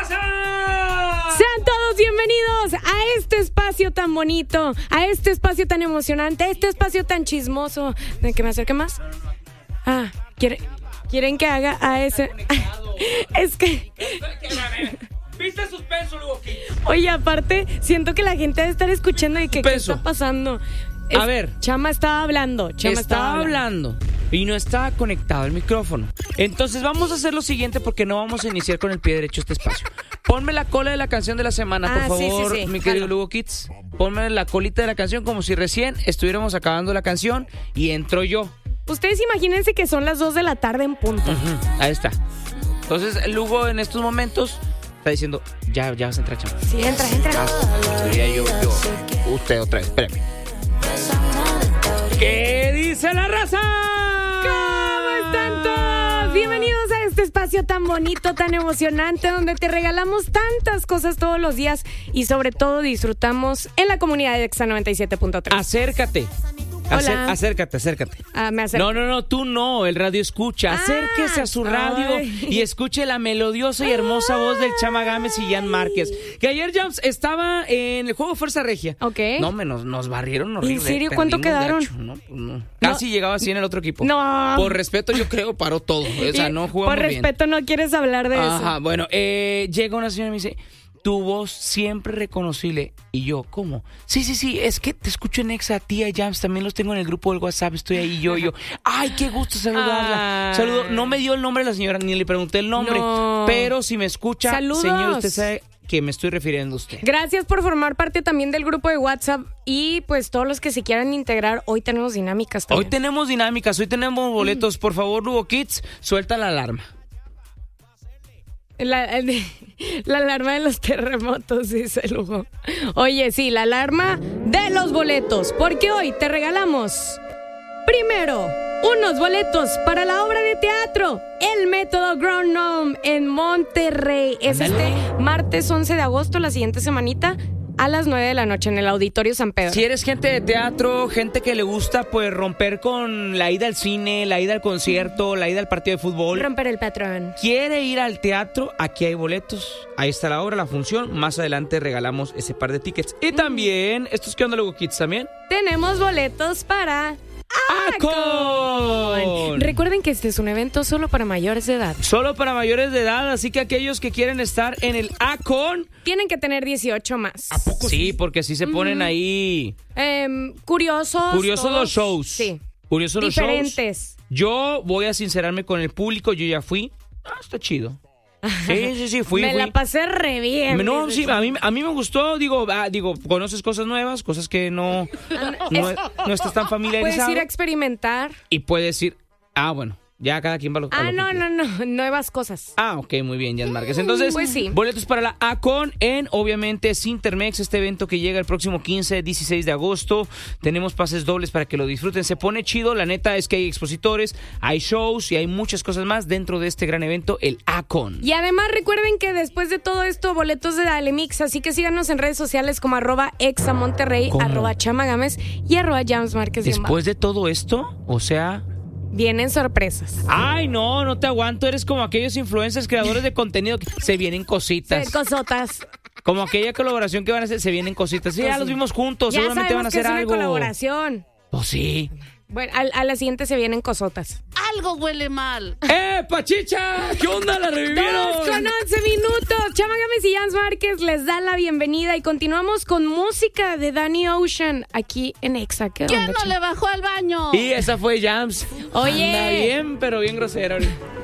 Sean todos bienvenidos a este espacio tan bonito, a este espacio tan emocionante, a este espacio tan chismoso. ¿Que me acerque más? ¿Quieren que haga a ese? Es que... ¿Viste suspenso, Lugo? Oye, aparte, siento que la gente debe estar escuchando y que ¿qué está pasando? A ver. Chama estaba hablando. Estaba hablando y no estaba conectado el micrófono. Entonces vamos a hacer lo siguiente porque no vamos a iniciar con el pie derecho este espacio. Ponme la cola de la canción de la semana, por favor, sí. mi querido Lugo Kids. Ponme la colita de la canción como si recién estuviéramos acabando la canción y entro yo. Ustedes imagínense que son las 2 de la tarde en punto. Ahí está. Entonces, Lugo en estos momentos está diciendo, ya vas a entrar, chama. Sí, entra. Yo, usted otra vez, espérame. ¿Qué dice la raza? ¿Cómo están todos? Bienvenidos a este espacio tan bonito, tan emocionante, donde te regalamos tantas cosas todos los días y sobre todo disfrutamos en la comunidad de Exa 97.3. Acércate. Hola. Acércate. Me acerco. No, tú no, el radio escucha. Acérquese a su radio y escuche la melodiosa y hermosa voz del Chama Gámez y Jan Márquez. Que ayer Jams estaba en el juego Fuerza Regia. Ok. No, nos barrieron horrible. ¿En serio? ¿Cuánto quedaron? No. Casi llegaba así en el otro equipo. No. Por respeto, yo creo, paró todo. O sea, no jugamos bien. Por respeto, no quieres hablar de eso. Ajá, bueno, llega una señora y me dice... Tu voz siempre reconocible. Y yo, ¿cómo? Sí, es que te escucho en Exa, tía Jams, también los tengo en el grupo del WhatsApp, estoy ahí yo. Ay, qué gusto saludarla. Saludo. No me dio el nombre de la señora, ni le pregunté el nombre. No. Pero si me escucha, saludos. Señor, usted sabe que me estoy refiriendo a usted. Gracias por formar parte también del grupo de WhatsApp. Y pues todos los que se quieran integrar, hoy tenemos dinámicas también. Hoy tenemos boletos. Por favor, Lugo Kids, suelta la alarma. La alarma de los terremotos, dice Lugo. Oye, sí, la alarma de los boletos. Porque hoy te regalamos, primero, unos boletos para la obra de teatro El Método Ground Gnome en Monterrey. Es martes 11 de agosto, la siguiente semanita, a las 9 de la noche en el Auditorio San Pedro. Si eres gente de teatro, gente que le gusta pues romper con la ida al cine, la ida al concierto, la ida al partido de fútbol. Romper el patrón. ¿Quiere ir al teatro? Aquí hay boletos. Ahí está la obra, la función. Más adelante regalamos ese par de tickets. Y también, ¿estos qué onda, Lugo Kids también? Tenemos boletos para... ¡Acon! Recuerden que este es un evento solo para mayores de edad. Solo para mayores de edad, así que aquellos que quieren estar en el Acon tienen que tener 18 más. ¿A poco sí? Porque sí se ponen ahí... curiosos los shows. Sí. Curiosos los shows. Diferentes. Yo voy a sincerarme con el público, yo ya fui. Está chido. Sí, fui. La pasé re bien. No, sí, a mí me gustó, digo, conoces cosas nuevas, cosas que no estás tan familiarizado. Puedes ir a experimentar. Y puedes ir, bueno, ya cada quien va a lo no, nuevas cosas. Ok, muy bien, Jan Márquez. Entonces, pues sí. Boletos para la Acon en, obviamente, Cintermex, este evento que llega el próximo 16 de agosto. Tenemos pases dobles para que lo disfruten. Se pone chido, la neta es que hay expositores, hay shows y hay muchas cosas más dentro de este gran evento, el Acon. Y además recuerden que después de todo esto, boletos de Dalemix, así que síganos en redes sociales como @examonterrey, @chamagames y @jamsmarquez. Después de todo esto, o sea... Vienen sorpresas. Ay, no te aguanto. Eres como aquellos influencers, creadores de contenido que se vienen cositas. Cosotas. Como aquella colaboración que van a hacer, se vienen cositas. Sí, ya los vimos juntos, ya seguramente van a hacer algo. Ya sabemos que es una colaboración. Pues sí. Bueno, a la siguiente se vienen cosotas. Algo huele mal. Pachicha! ¿Qué onda? ¿La revivieron? 2:11 minutos. Chama Gámez y Jans Márquez les dan la bienvenida y continuamos con música de Danny Ocean aquí en Exa. ¿Quién no le bajó al baño? Y esa fue Jams. Oye. Anda bien, pero bien grosera ahorita.